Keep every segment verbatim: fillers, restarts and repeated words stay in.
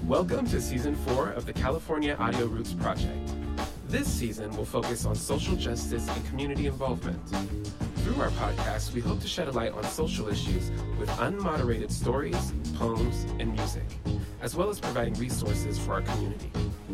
Welcome to Season four of the California Audio Roots Project. This season will focus on social justice and community involvement. Through our podcast, we hope to shed a light on social issues with unmoderated stories, poems, and music, as well as providing resources for our community.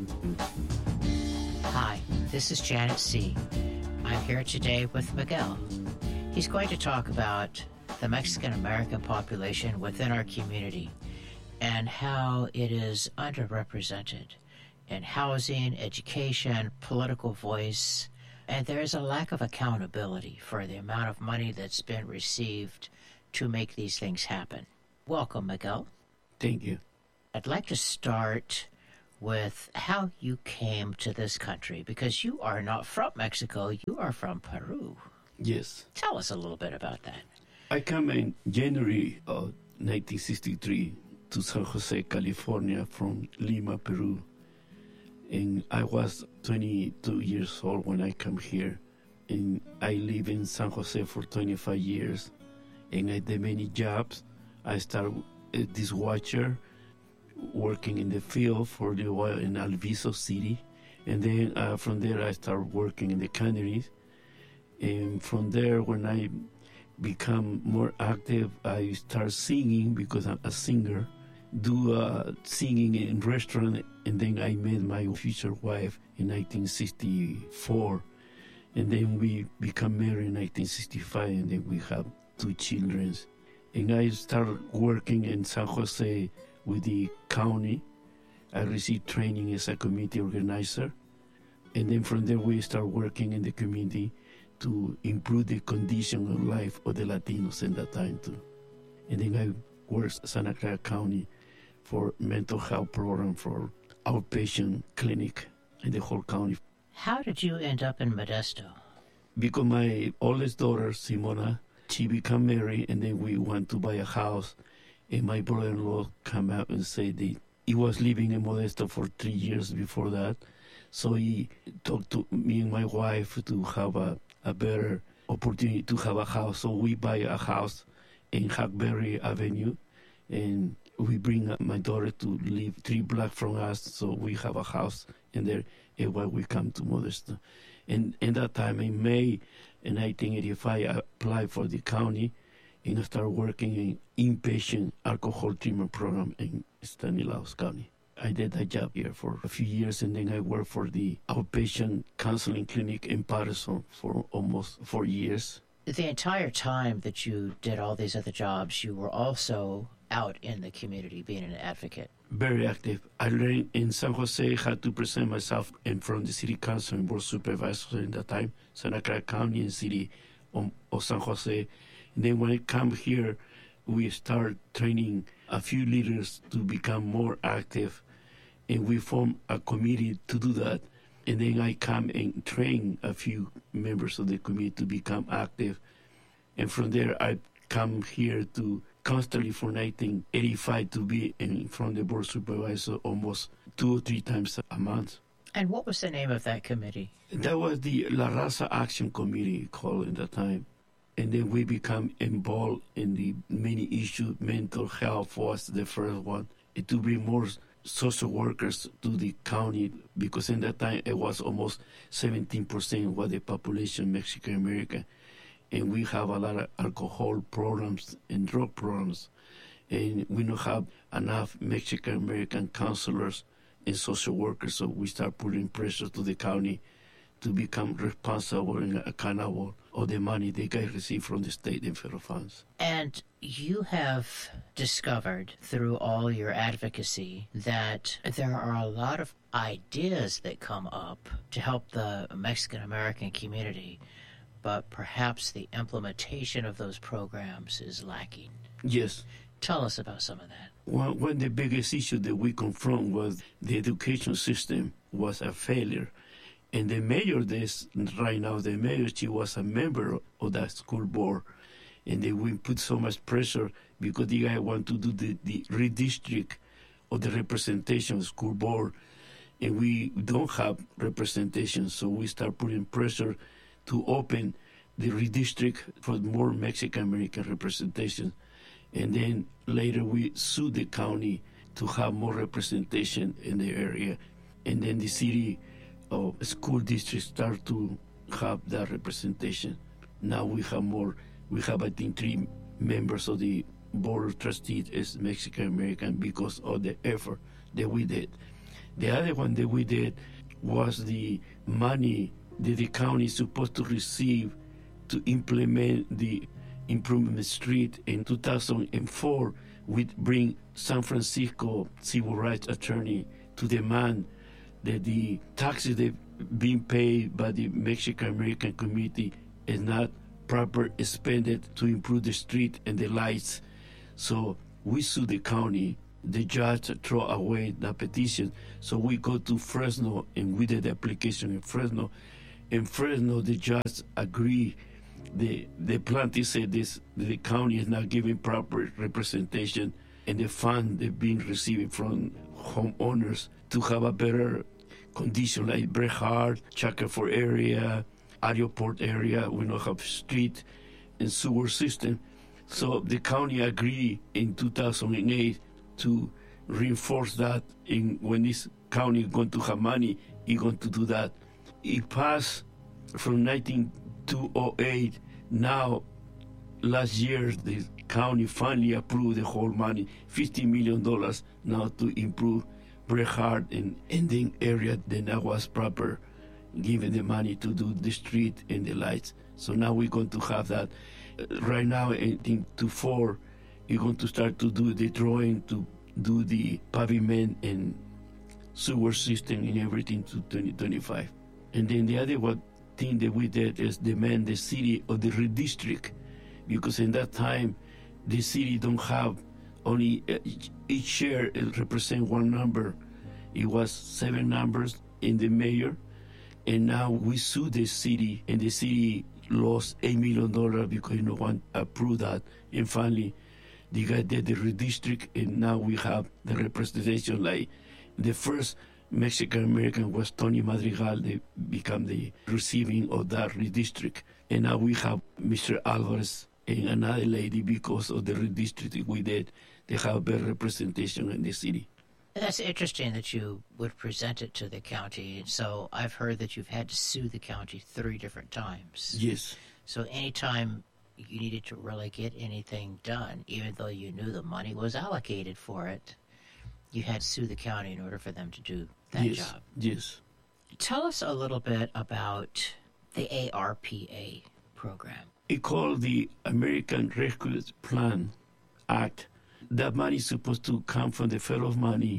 Hi, this is Janet C. I'm here today with Miguel. He's going to talk about the Mexican-American population within our community and how it is underrepresented in housing, education, political voice, and there is a lack of accountability for the amount of money that's been received to make these things happen. Welcome, Miguel. Thank you. I'd like to start with how you came to this country, because you are not from Mexico, you are from Peru. Yes. Tell us a little bit about that. I came in January of nineteen sixty-three to San Jose, California from Lima, Peru. And I was twenty-two years old when I came here. And I live in San Jose for twenty-five years. And I did many jobs. I started as dishwasher, working in the field for the oil in Alviso City. And then uh, from there I started working in the canneries. And from there, when I become more active, I start singing because I'm a singer. Do uh, singing in restaurant, and then I met my future wife in nineteen sixty-four, and then we become married in nineteen sixty-five, and then we have two children. And I started working in San Jose with the county. I received training as a community organizer, and then from there we start working in the community to improve the condition of life of the Latinos in that time too. And then I worked in Santa Clara County for mental health program for outpatient clinic in the whole county. How did you end up in Modesto? Because my oldest daughter, Simona, she became married, and then we went to buy a house, and my brother-in-law came out and said that he was living in Modesto for three years before that. So he talked to me and my wife to have a, a better opportunity to have a house. So we buy a house in Hackberry Avenue, and we bring my daughter to live three blocks from us, so we have a house in there, and when we come to Modesto. And in that time, in May in nineteen eighty-five, I applied for the county, and I started working in inpatient alcohol treatment program in Stanislaus County. I did that job here for a few years, and then I worked for the outpatient counseling clinic in Patterson for almost four years. The entire time that you did all these other jobs, you were also out in the community being an advocate. Very active. I learned in San Jose how to present myself in front of the city council and board supervisor in that time, Santa Clara County and City of, of San Jose. And then when I come here, we start training a few leaders to become more active, and we form a committee to do that. And then I come and train a few members of the committee to become active. And from there, I come here to constantly from nineteen eighty-five to be in front of the board supervisor almost two or three times a month. And what was the name of that committee? That was the La Raza Action Committee called in that time. And then we become involved in the many issues. Mental health was the first one. And to bring more social workers to the county, because in that time it was almost seventeen percent of the population Mexican American. And we have a lot of alcohol programs and drug programs. And we don't have enough Mexican American counselors and social workers, so we start putting pressure to the county to become responsible and accountable of the money they guys receive from the state and federal funds. And you have discovered through all your advocacy that there are a lot of ideas that come up to help the Mexican American community, but perhaps the implementation of those programs is lacking. Yes. Tell us about some of that. One, one of the biggest issues that we confront was the education system was a failure. And the mayor, this right now, the mayor, she was a member of that school board. And then we put so much pressure because the guy want to do the, the redistrict of the representation of the school board. And we don't have representation, so we start putting pressure to open the redistrict for more Mexican American representation. And then later we sued the county to have more representation in the area. And then the city or school districts start to have that representation. Now we have more, we have I think three members of the board of trustees as Mexican American because of the effort that we did. The other one that we did was the money that the county is supposed to receive to implement the improvement street. In two thousand four, we bring San Francisco civil rights attorney to demand that the taxes that being paid by the Mexican American community is not proper expended to improve the street and the lights. So we sue the county. The judge throw away the petition. So we go to Fresno and we did the application in Fresno. In Fresno, the judge agreed. The the plaintiff said this: the county is not giving proper representation, and the fund they've been receiving from homeowners to have a better condition, like Bret Harte, Shackelford area, Aeroport area. We don't have street and sewer system. So the county agreed in two thousand eight to reinforce that. In when this county is going to have money, it's going to do that. It passed from nineteen oh eight. Now, last year, the county finally approved the whole money, fifty million dollars now to improve Bret Harte and ending area that now was proper, given the money to do the street and the lights. So now we're going to have that. Right now, I think to four, you're going to start to do the drawing to do the pavement and sewer system and everything to twenty twenty-five. And then the other one thing that we did is demand the city of the redistrict, because in that time, the city don't have only each, each share represent one number. It was seven numbers in the mayor, and now we sue the city, and the city lost eight million dollars because no one approved that. And finally, the guy did the redistrict, and now we have the representation. Like the first Mexican American was Tony Madrigal. They become the receiving of that redistrict, and now we have Mister Alvarez and another lady because of the redistricting we did. They have better representation in the city. That's interesting that you would present it to the county. And so I've heard that you've had to sue the county three different times. Yes. So anytime you needed to really get anything done, even though you knew the money was allocated for it, you had to sue the county in order for them to do that yes. job. Yes. Tell us a little bit about the A R P A program. It's called the American Rescue Plan Act. That money is supposed to come from the federal money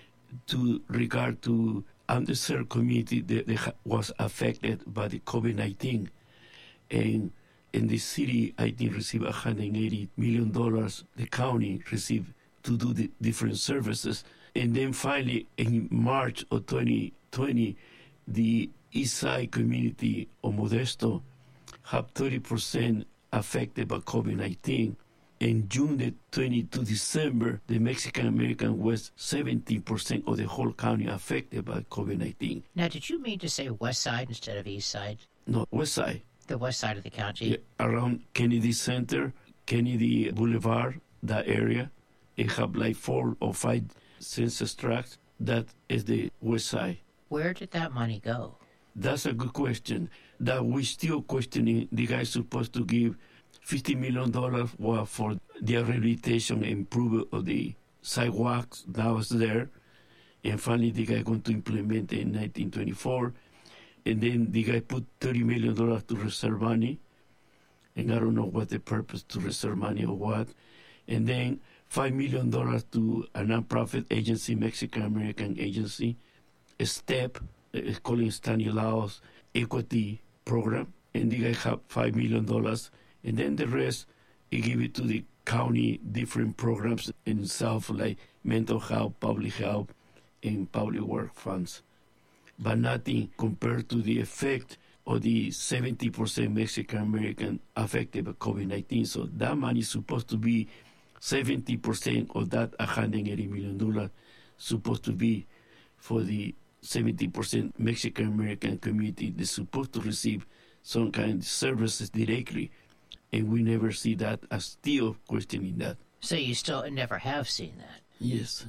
to regard to underserved community that, that was affected by the COVID nineteen. And in the city, I think, received one hundred eighty million dollars. The county received to do the different services. And then finally, in March of twenty twenty, the East Side community of Modesto have thirty percent affected by COVID nineteen. In June the twentieth to December, the Mexican American was seventeen percent of the whole county affected by COVID nineteen. Now, did you mean to say West Side instead of East Side? No, West Side. The west side of the county? Yeah, around Kennedy Center, Kennedy Boulevard, that area. It have like four or five census tracts. That is the West Side. Where did that money go? That's a good question. That we still questioning. The guy's supposed to give fifty million dollars for the rehabilitation and improvement of the sidewalks that was there. And finally, the guy going to implement it in nineteen twenty-four. And then the guy put thirty million dollars to reserve money. And I don't know what the purpose to reserve money or what. And then five million dollars to a nonprofit agency, Mexican American agency, a STEP, it's called Stanislaus Equity Program. And the guy have five million dollars. And then the rest, he give it to the county, different programs in itself, like mental health, public health, and public work funds. But nothing compared to the effect of the seventy percent Mexican American affected by COVID nineteen. So that money is supposed to be seventy percent of that one hundred eighty million dollars supposed to be for the seventy percent Mexican American community that's supposed to receive some kind of services directly. And we never see that. I'm still questioning that. So you still never have seen that? Yes.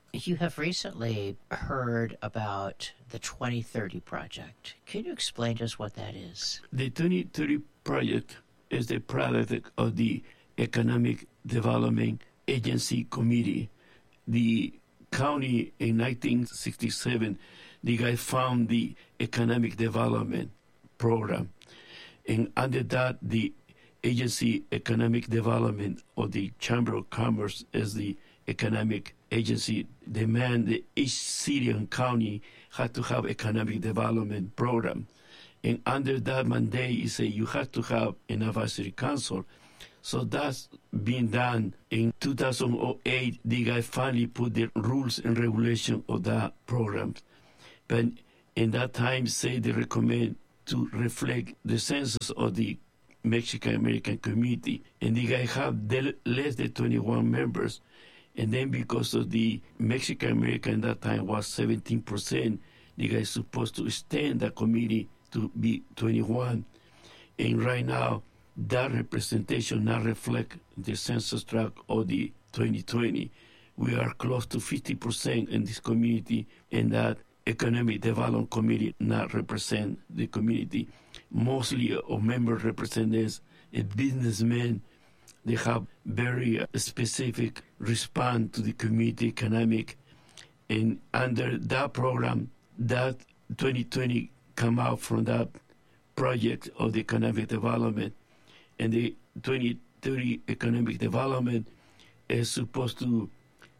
You have recently heard about the twenty thirty Project. Can you explain to us what that is? The twenty thirty Project is the product of the Economic Development Agency Committee. The county in nineteen sixty-seven, the guy found the Economic Development Program. And under that, the Agency Economic Development or the Chamber of Commerce as the economic agency demand that each city and county had to have economic development program. And under that mandate, you say you have to have an advisory council. So that's been done. In two thousand eight, the guy finally put the rules and regulation of that program. But in that time, say they recommend to reflect the census of the Mexican-American community. And the guy have less than twenty-one members. And then because of the Mexican-American at that time was seventeen percent, the guy is supposed to extend the committee to be twenty-one. And right now, that representation not reflect the census tract of the twenty twenty. We are close to fifty percent in this community, and that Economic Development Committee not represent the community. Mostly of members represent as a businessmen. They have very uh, specific response to the community economic. And under that program, that twenty twenty come out from that project of the economic development. And the twenty thirty economic development is supposed to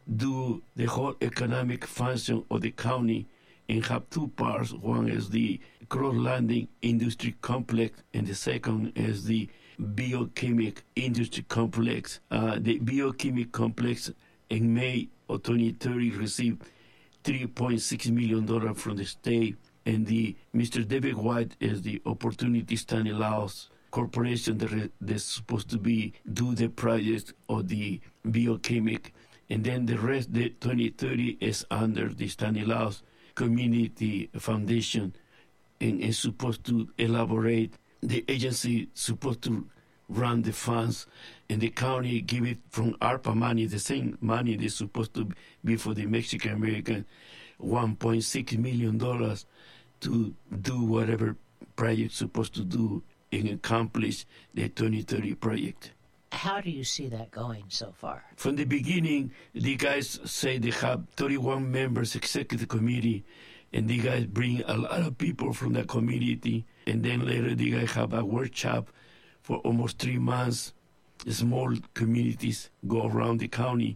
do the whole economic function of the county and have two parts. One is the Cross Landing Industry Complex, and the second is the Biochemic Industry Complex. Uh, the Biochemic Complex in May of twenty thirty received three point six million dollars from the state, and the Mister David White is the Opportunity Stanislaus Corporation that is supposed to be do the project of the biochemic, and then the rest, the twenty thirty, is under the Stanislaus Community Foundation, and is supposed to elaborate. The agency supposed to run the funds, and the county give it from ARPA money, the same money that's supposed to be for the Mexican American, one point six million dollars to do whatever project supposed to do and accomplish the twenty thirty project. How do you see that going so far? From the beginning, the guys say they have thirty-one members executive committee, and the guys bring a lot of people from the community, and then later the guys have a workshop for almost three months. Small communities go around the county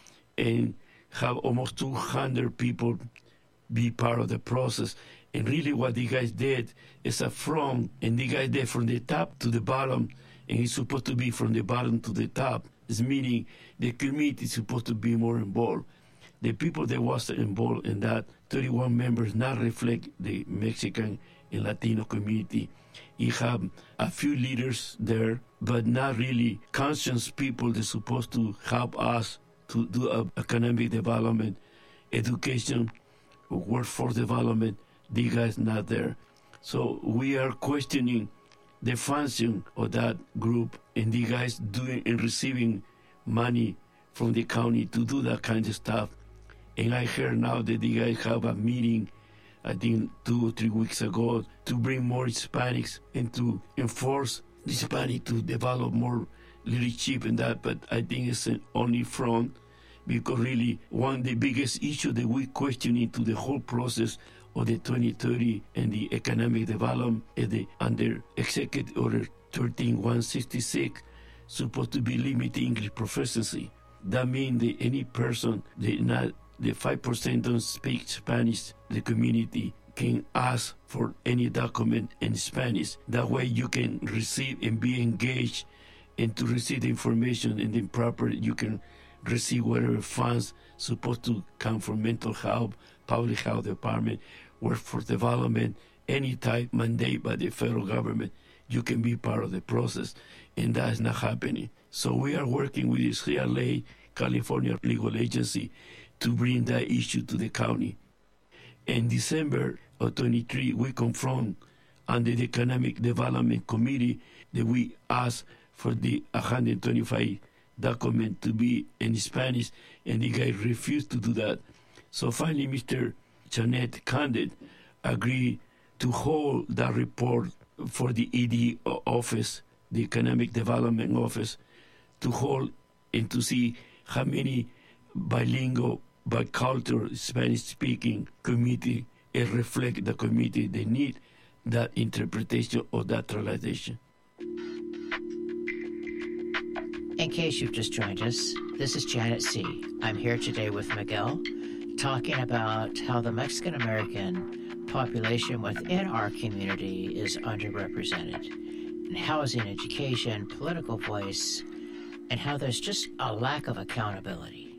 and have almost two hundred people be part of the process. And really what the guys did is a from, and the guy did from the top to the bottom, and he's supposed to be from the bottom to the top. It's meaning the community is supposed to be more involved. The people that was involved in that thirty-one members not reflect the Mexican and Latino community. You have a few leaders there, but not really conscious people that's supposed to help us to do uh, economic development, education, workforce development. The guys not there. So we are questioning the function of that group, and the guys doing and receiving money from the county to do that kind of stuff. And I heard now that the guys have a meeting, I think two or three weeks ago, to bring more Hispanics and to enforce the Hispanic to develop more leadership in that. But I think it's an only front, because really one of the biggest issue that we question into the whole process of the twenty thirty and the economic development is the under Executive Order thirteen one sixty-six supposed to be limited English proficiency. That means that any person that not the five percent don't speak Spanish, the community can ask for any document in Spanish. That way you can receive and be engaged, and to receive the information, and then proper you can receive whatever funds supposed to come from mental health, public health department, workforce development, any type mandate by the federal government. You can be part of the process, and that is not happening. So we are working with the C L A, California Legal Agency, to bring that issue to the county. In December of twenty-three, we confront under the Economic Development Committee that we asked for the one hundred twenty-five document to be in Spanish, and the guy refused to do that. So finally, Mister Janet Candid agreed to hold that report for the E D office, the Economic Development Office, to hold and to see how many bilingual, bicultural, Spanish-speaking community it reflect the community. They need that interpretation or that translation. In case you've just joined us, this is Janet C. I'm here today with Miguel, talking about how the Mexican-American population within our community is underrepresented, and housing, education, political voice, and how there's just a lack of accountability.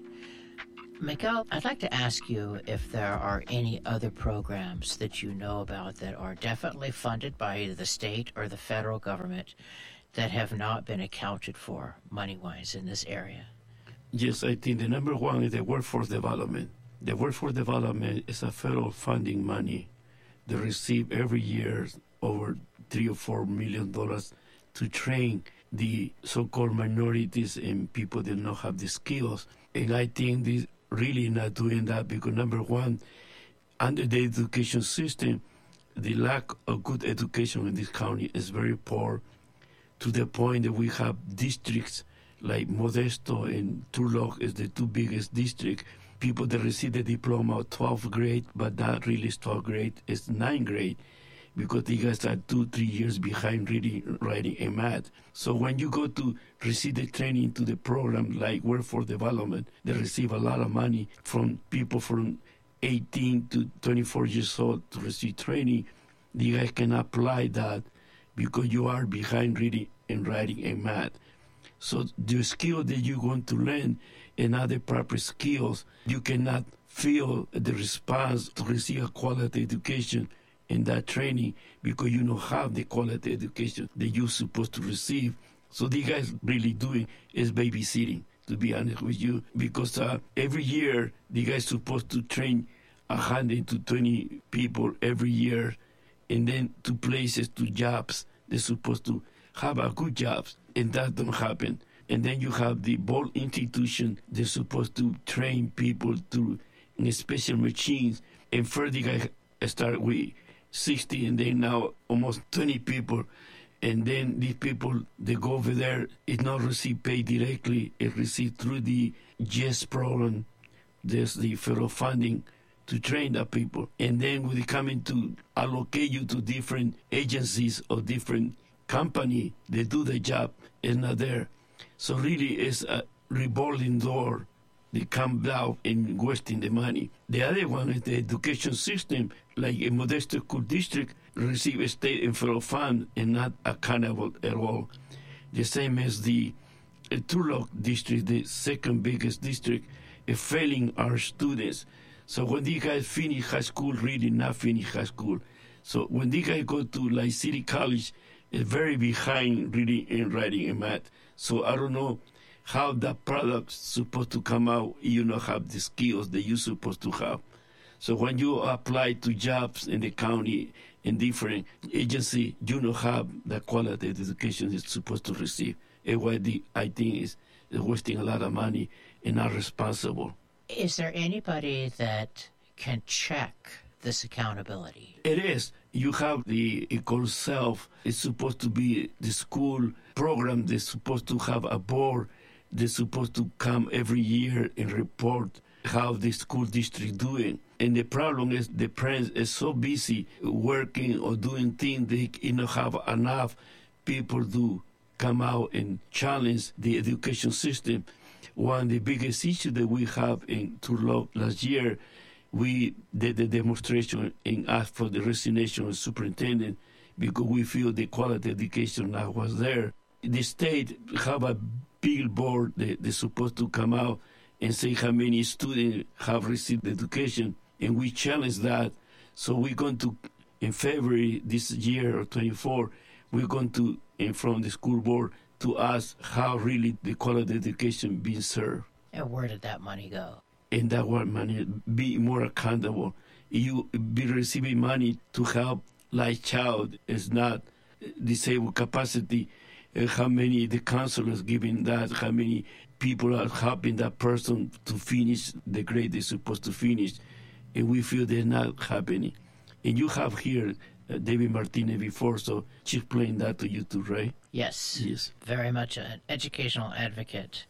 Miguel, I'd like to ask you if there are any other programs that you know about that are definitely funded by either the state or the federal government that have not been accounted for money-wise in this area. Yes, I think the number one is the workforce development. The workforce development is a federal funding money. They receive every year over three or four million dollars to train the so-called minorities and people that don't have the skills. And I think this really not doing that because number one, under the education system, the lack of good education in this county is very poor, to the point that we have districts like Modesto and Turlock is the two biggest districts. People that receive the diploma of twelfth grade, but not really twelfth grade, is ninth grade, because they guys are two, three years behind reading, writing, and math. So when you go to receive the training to the program like workforce development, they receive a lot of money from people from eighteen to twenty-four years old to receive training. You guys can apply that because you are behind reading and writing and math. So the skill that you're going to learn and other proper skills, you cannot feel the response to receive a quality education in that training because you don't have the quality education that you're supposed to receive. So the guys really doing is babysitting, to be honest with you, because uh, every year the guys supposed to train one hundred to twenty people every year, and then to places, to jobs. They're supposed to have a good jobs, and that don't happen. And then you have the board institution. They're supposed to train people through special machines. And first the guy start with sixty, and then now almost twenty people. And then these people, they go over there, it's not receive pay directly, it's received through the JES program. There's the federal funding to train the people. And then when they come in to allocate you to different agencies or different company, they do the job, it's not there. So really it's a revolving door. They come down and wasting the money. The other one is the education system, like a Modesto School District receive a state and federal fund and not accountable at all. The same as the uh, Turlock District, the second biggest district, is failing our students. So when these guys finish high school, really not finish high school. So when these guys go to like City College, it's very behind reading and writing and math. So I don't know how that product's supposed to come out. You don't have the skills that you're supposed to have. So when you apply to jobs in the county in different agency, you don't have the quality of education you're supposed to receive. And what the, I think is, is wasting a lot of money and not responsible. Is there anybody that can check this accountability? It is. You have the Ecole Self. It's supposed to be the school program. They're supposed to have a board. They're supposed to come every year and report how the school district doing. And the problem is the parents is so busy working or doing things they you know have enough people to come out and challenge the education system. One of the biggest issues that we have in Turlock last year, we did the demonstration and asked for the resignation of superintendent because we feel the quality education now was there. The state have a billboard that they're supposed to come out and say how many students have received education, and we challenge that. So we're going to, in February this year or twenty-four, we're going to, in front of the school board, to ask how really the quality education being served. And where did that money go? And that one money be more accountable. You be receiving money to help like child is not disabled capacity uh, how many the counselors giving that, how many people are helping that person to finish the grade they're supposed to finish, and we feel they're not happening. And you have here uh, David Martinez before, so she explained that to you too, right? Yes. Yes. Very much an educational advocate.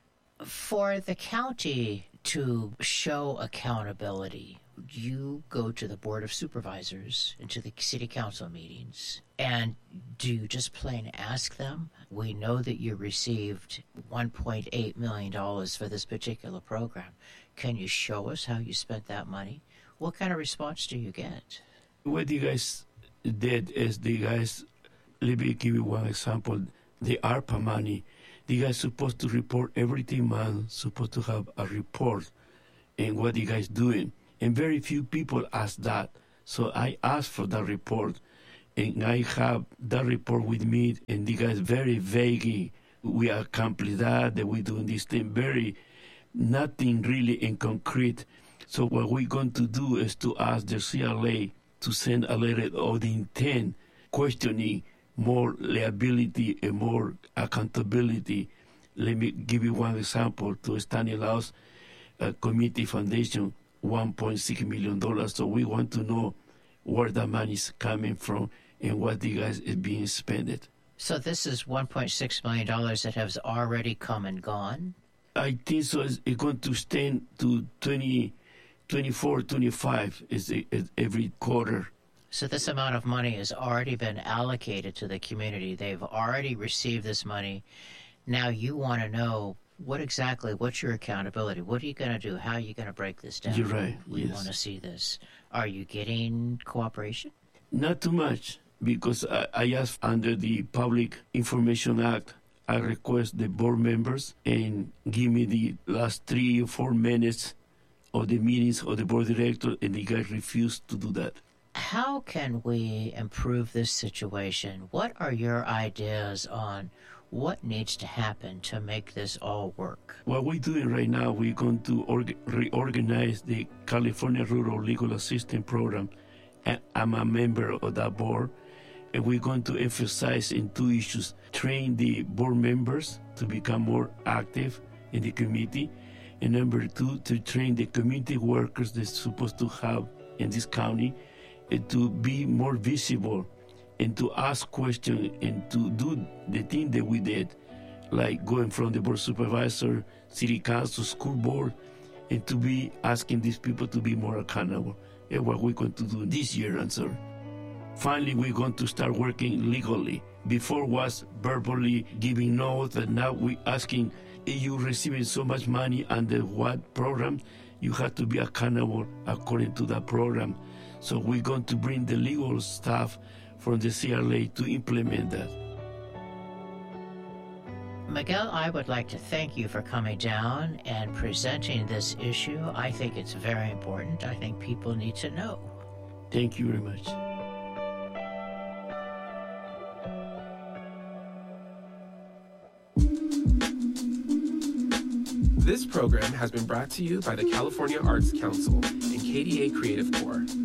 For the county to show accountability, you go to the Board of Supervisors and to the city council meetings, and do you just plain ask them? We know that you received one point eight million dollars for this particular program. Can you show us how you spent that money? What kind of response do you get? What you guys did is the guys, let me give you one example. The ARPA money, the guys supposed to report every three months, supposed to have a report and what you guys doing. And very few people ask that. So I asked for that report, and I have that report with me, and the guys very vague. We accomplished that, that we're doing this thing, very, nothing really in concrete. So what we're going to do is to ask the C L A to send a letter of the intent, questioning more liability and more accountability. Let me give you one example. To Stanislaus uh, Community Foundation, one point six million dollars. So we want to know where the money is coming from and what the guys is being spent. So this is one point six million dollars that has already come and gone? I think so. It's going to extend to twenty, twenty-four, twenty-five is every quarter. So this amount of money has already been allocated to the community. They've already received this money. Now you want to know what exactly, what's your accountability? What are you going to do? How are you going to break this down? You're right, We yes. want to see this. Are you getting cooperation? Not too much, because I, I asked under the Public Information Act, I request the board members and give me the last three or four minutes of the meetings of the board director, and the guy refused to do that. How can we improve this situation? What are your ideas on what needs to happen to make this all work? What we're doing right now, we're going to org- reorganize the California Rural Legal Assistance Program. And I'm a member of that board, and we're going to emphasize in two issues: train the board members to become more active in the community, and number two, to train the community workers they're supposed to have in this county and to be more visible and to ask questions and to do the thing that we did, like going from the board supervisor, city council, school board, and to be asking these people to be more accountable. And what we're going to do this year, I'm sorry. Finally, we're going to start working legally. Before was verbally giving notes, and now we're asking, if you're receiving so much money under what program, you have to be accountable according to that program. So we're going to bring the legal staff from the C L A to implement that. Miguel, I would like to thank you for coming down and presenting this issue. I think it's very important. I think people need to know. Thank you very much. This program has been brought to you by the California Arts Council and K D A Creative Corps.